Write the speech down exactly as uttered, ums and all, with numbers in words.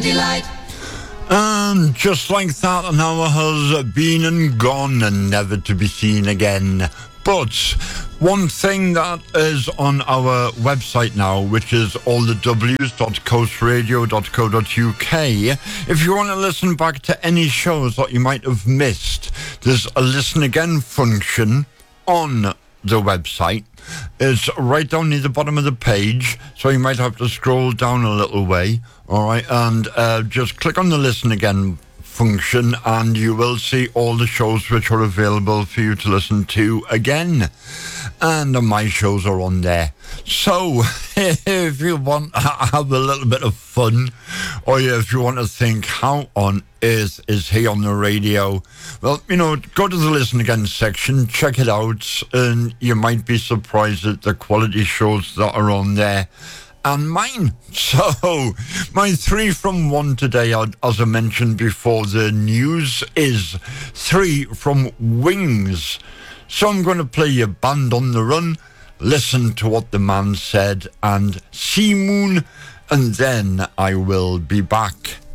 Delight. And just like that, an hour has been and gone and never to be seen again. But one thing that is on our website now, which is all the w's dot coast radio dot co dot uk, if you want to listen back to any shows that you might have missed, there's a listen again function on the website. It's right down near the bottom of the page, so you might have to scroll down a little way, all right, and uh, just click on the listen again function and you will see all the shows which are available for you to listen to again. And my shows are on there. So if you want to have a little bit of fun, or if you want to think, how on earth is he on the radio? Well, you know, go to the listen again section, check it out, and you might be surprised at the quality shows that are on there. And mine. So, my three from one today, as I mentioned before, the news is three from Wings. So I'm going to play your Band on the Run, Listen to What the Man Said, and Sea Moon, and then I will be back.